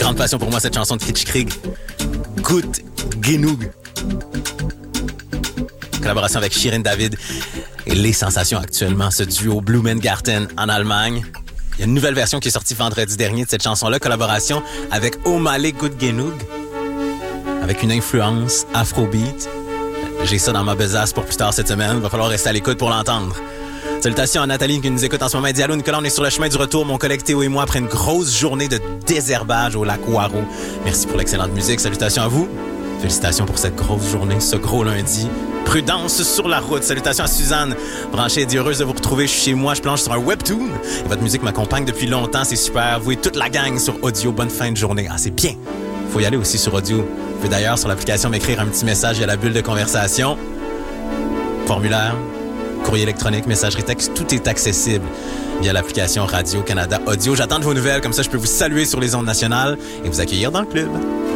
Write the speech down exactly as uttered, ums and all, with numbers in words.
Grande passion pour moi, cette chanson de Kitsch Krieg. Gut Genug. Collaboration avec Shirin David et les sensations actuellement, ce duo Blumengarten en Allemagne. Il y a une nouvelle version qui est sortie vendredi dernier de cette chanson-là, collaboration avec Omale Gut Genug, avec une influence afrobeat. J'ai ça dans ma besace pour plus tard cette semaine. Il va falloir rester à l'écoute pour l'entendre. Salutations à Nathalie qui nous écoute en ce moment. Diallo, Nicolas, on est sur le chemin du retour. Mon collègue Théo et moi, après une grosse journée de désherbage au lac Ouaro. Merci pour l'excellente musique. Salutations à vous. Félicitations pour cette grosse journée, ce gros lundi. Prudence sur la route. Salutations à Suzanne. Branchée et heureuse de vous retrouver. Je suis chez moi, je planche sur un webtoon. Et votre musique m'accompagne depuis longtemps. C'est super. Vous et toute la gang sur audio. Bonne fin de journée. Ah, c'est bien. Faut y aller aussi sur audio. Vous pouvez d'ailleurs sur l'application m'écrire un petit message. Il y a la bulle de conversation. Formulaire, courrier électronique, messagerie texte. Tout est accessible via l'application Radio-Canada Audio. J'attends de vos nouvelles. Comme ça, je peux vous saluer sur les ondes nationales et vous accueillir dans le club.